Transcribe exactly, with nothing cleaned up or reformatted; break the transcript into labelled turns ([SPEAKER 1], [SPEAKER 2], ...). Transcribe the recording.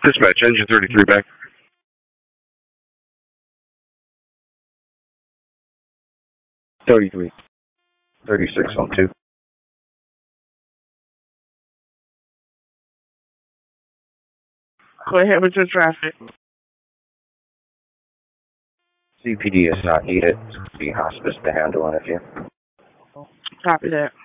[SPEAKER 1] Dispatch, engine thirty-three back.
[SPEAKER 2] thirty-three. thirty-six on two.
[SPEAKER 3] Go ahead with your traffic.
[SPEAKER 2] C P D is not needed. The hospice to handle an issue.
[SPEAKER 3] Copy that.